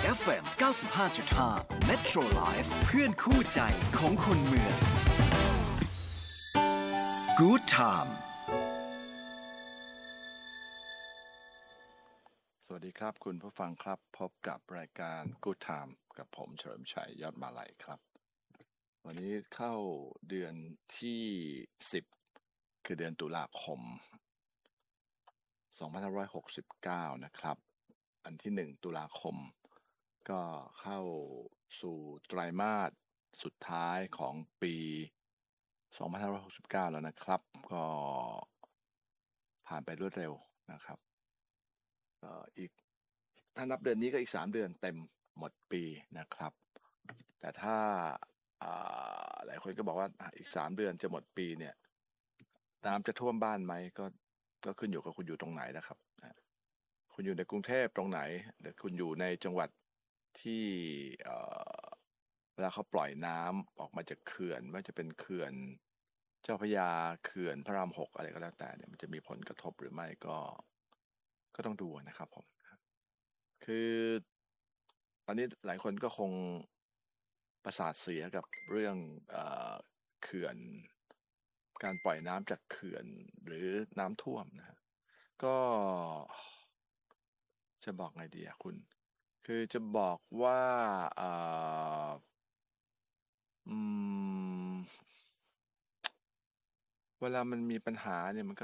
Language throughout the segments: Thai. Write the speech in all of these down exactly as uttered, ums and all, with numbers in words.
เอฟ เอ็ม เก้าสิบห้าจุดห้า Metro Life เพื่อนคู่ใจของคนเมือง Good Time สวัสดีครับคุณผู้ฟังครับพบกับรายการ Good Time กับผมเฉลิมชัยยอดมาลัยครับวันนี้เข้าเดือนที่สิบคือเดือนตุลาคมสองพันห้าร้อยหกสิบเก้านะครับอันที่หนึ่งตุลาคมก็เข้าสู่ไตรมาสสุดท้ายของปีสองพันห้าร้อยหกสิบเก้าแล้วนะครับก็ผ่านไปรวดเร็วนะครับเอ่ออีกถ้านับเดือนนี้ก็อีกสามเดือนเต็มหมดปีนะครับแต่ถ้าหลายคนก็บอกว่าอีกสามเดือนจะหมดปีเนี่ยน้ำจะท่วมบ้านไหมก็ก็ขึ้นอยู่กับคุณอยู่ตรงไหนนะครับคุณอยู่ในกรุงเทพตรงไหนหรือคุณอยู่ในจังหวัดที่เอ่อเวลาเขาปล่อยน้ำออกมาจากเขื่อนไม่ว่าจะเป็นเขื่อนเจ้าพระยาเขื่อนพระรามหกอะไรก็แล้วแต่เนี่ยมันจะมีผลกระทบหรือไม่ก็ก็ต้องดูนะครับผมคือตอนนี้หลายคนก็คงประสาทเสียกับเรื่องเอ่อเขื่อนการปล่อยน้ำจากเขื่อนหรือน้ำท่วมนะฮะก็จะบอกไงดีอะคุณคือจะบอกว่าเอ่ออืมเวลามันมีปัญหาเนี่ยมันก็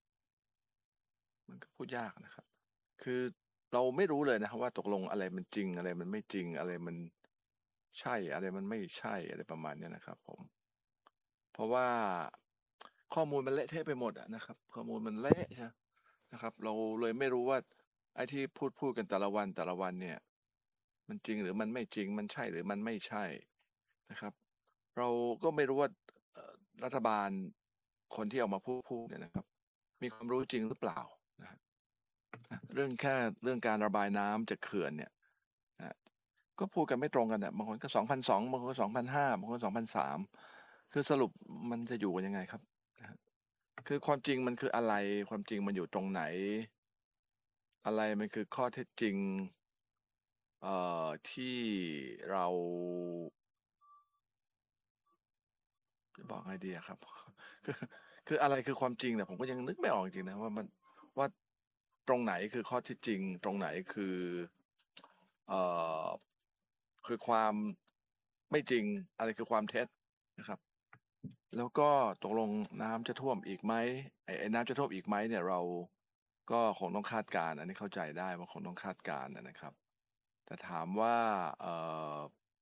มันก็พูดยากนะครับคือเราไม่รู้เลยนะครับว่าตกลงอะไรมันจริงอะไรมันไม่จริงอะไรมันใช่อะไรมันไม่ใช่อะไรประมาณนี้นะครับผมเพราะว่าข้อมูลมันเละเทะไปหมดอะนะครับข้อมูลมันเละใช่นะครับเราเลยไม่รู้ว่าไอ้ที่พูดพูดกันแต่ละวันแต่ละวันเนี่ยมันจริงหรือมันไม่จริงมันใช่หรือมันไม่ใช่นะครับเราก็ไม่รู้ว่ารัฐบาลคนที่ออกมาพูดพูดเนี่ยนะครับมีความรู้จริงหรือเปล่านะเรื่องแค่เรื่องการระบายน้ำจากเขื่อนเนี่ยนะก็พูดกันไม่ตรงกันอ่ะบางคนก็สองพันสองบางคนสองพันห้าบางคนสองพันสามคือสรุปมันจะอยู่กันยังไงครับนะคือความจริงมันคืออะไรความจริงมันอยู่ตรงไหนอะไรมันคือข้อเท็จจริงเอ่อที่เราจะบอกไงดีครับคือคืออะไรคือความจริงเนี่ยผมก็ยังนึกไม่ออกจริงนะว่ามันว่าตรงไหนคือข้อเท็จจริงตรงไหนคือเอ่อคือความไม่จริงอะไรคือความเท็จนะครับแล้วก็ตกลงน้ำจะท่วมอีกไหมไอ้ไอ้น้ำจะท่วมอีกไหมเนี่ยเราก็คงต้องคาดการณ์อันนี้เข้าใจได้ว่าคงต้องคาดการณ์นะครับแต่ถามว่าเอ่อ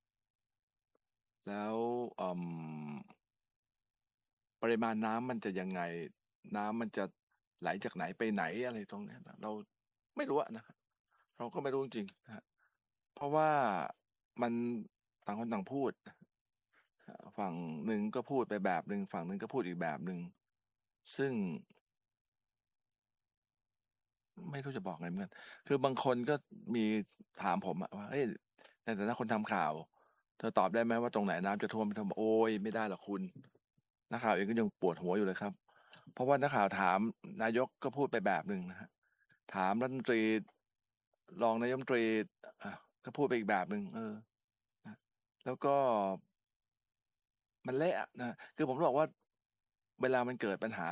แล้วอืมปริมาณน้ำมันจะยังไงน้ำมันจะไหลจากไหนไปไหนอะไรตรงนี้เราไม่รู้อะนะครับเราก็ไม่รู้จริงๆนะเพราะว่ามันต่างคนต่างพูดฝั่งหนึ่งก็พูดไปแบบหนึ่งฝั่งหนึ่งก็พูดอีกแบบหนึ่งซึ่งไม่รู้จะบอกไงเหมือนกันคือบางคนก็มีถามผมว่าเฮ้ยในฐานะคนทำข่าวเธอตอบได้ไหมว่าตรงไหนน้ำจะท่วมเธอบอกโอ้ยไม่ได้หรอกคุณนักข่าวเองก็ยังปวดหัวอยู่เลยครับเพราะว่านักข่าวถามนายกก็พูดไปแบบหนึ่งนะฮะถามรัฐมนตรีรองนายกรัฐมนตรีก็พูดไปอีกแบบหนึ่งเออแล้วก็มันเละนะคือผมบอกว่าเวลามันเกิดปัญหา